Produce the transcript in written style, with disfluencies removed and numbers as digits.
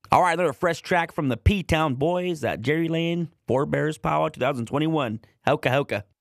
All right, another fresh track from the P-Town Boys at Jerry Lane, Four Bears Power 2021. Hoka Hoka.